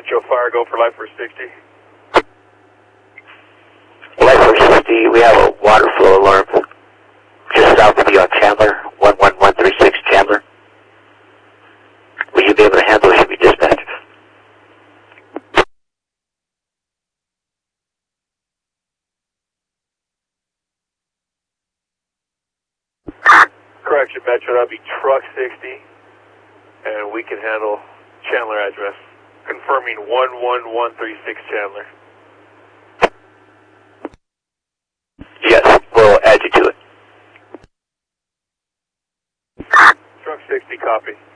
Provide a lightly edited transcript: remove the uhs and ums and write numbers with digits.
Metro Fire, go for Life for 60. Life for 60, we have a water flow alarm just south of you on Chandler, 11136 Chandler. Will you be able to handle it? Should be dispatched. Correction, Metro, that'd be Truck 60, and we can handle Chandler address. Confirming 11136 Chandler. Yes, we'll add you to it. Truck 60, copy.